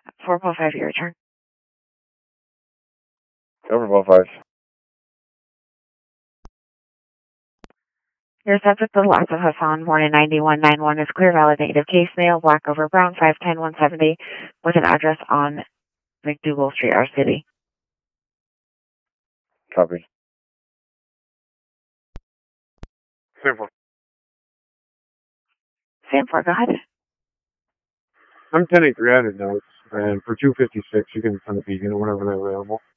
4.5 your return. Over 4.5. Your subject, the loss of Hassan, born in 9191, is clear, validated case, male, black over brown, 5'10", 170, with an address on McDougal Street, our city. Copy. Sam 4, go ahead. I'm 10-300 notes, and for 256, you can send a beacon whenever they're available.